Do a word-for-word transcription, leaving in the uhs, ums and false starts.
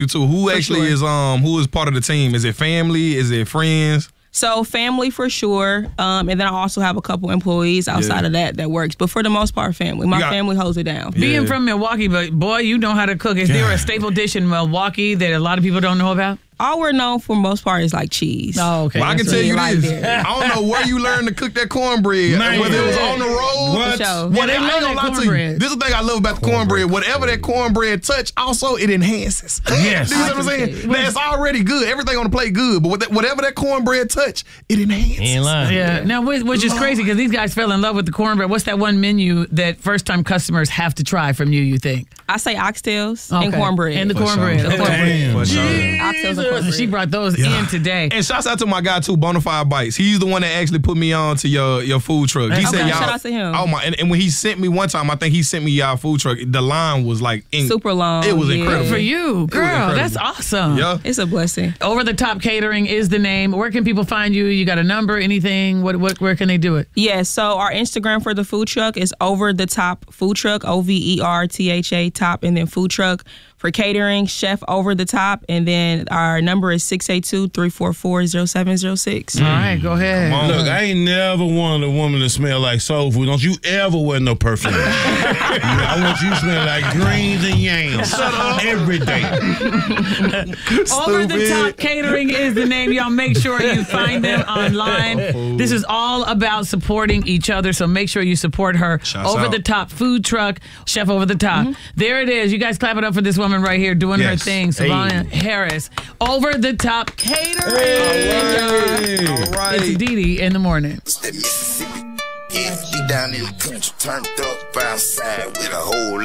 You too. Who For actually sure. is um who is part of the team? Is it family? Is it friends? So family for sure, um, and then I also have a couple employees outside Yeah. of that that works. But for the most part, family. My You got- family holds it down. Being from Milwaukee, but boy, you know how to cook. Is there a staple dish in Milwaukee that a lot of people don't know about? All we're known for most part is like cheese. Oh, okay. Well, I can That's tell what you like this. there. I don't know where you learned to cook that cornbread. Man. Whether it was on the road. What? For sure. What, Yeah, they I love ain't gonna that lie to you. cornbread. This is the thing I love about the cornbread. Whatever that cornbread touch, also it enhances. Yes. You know what I'm saying? Now, it's already good. Everything on the plate good. But with that, whatever that cornbread touch, it enhances. He ain't lying. Yeah. Now, which, which is crazy because these guys fell in love with the cornbread. What's that one menu that first-time customers have to try from you? You think? I say oxtails and Okay. cornbread. And the For cornbread. sure. The cornbread. Damn. For sure. Oxtails and cornbread. She brought those in today. And shouts out to my guy too, Bonafide Bites. He's the one that actually put me on to your your food truck. He Okay. said y'all. Shout out to him. Oh my! And, and when he sent me one time, I think he sent me y'all food truck. The line was like in, Super long, It was yeah. incredible For you, girl, incredible. that's awesome. Yeah. It's a blessing. Over the Top Catering is the name. Where can people find you? You got a number? Anything? What? What? Where can they do it? Yeah, so our Instagram for the food truck is Over the Top Food Truck, O V E R T H A top, and then food truck. For catering, Chef Over the Top, and then our number is six eight two, three four four, zero seven zero six. All right, go ahead. Come on. Look, I ain't never wanted a woman to smell like soul food. Don't you ever wear no perfume. I want you to smell like greens and yams every day. Over the Top Catering is the name. Y'all make sure you find them online. This is all about supporting each other, so make sure you support her. Shouts Over out. the Top Food Truck, Chef Over the Top. There it is. You guys clap it up for this woman right here doing her Yes. thing. Savannah Harris. Over the Top Catering. All right. It's Dee Dee in the morning. It's that Mississippi. Yeah, be down in the country, turned up outside with a whole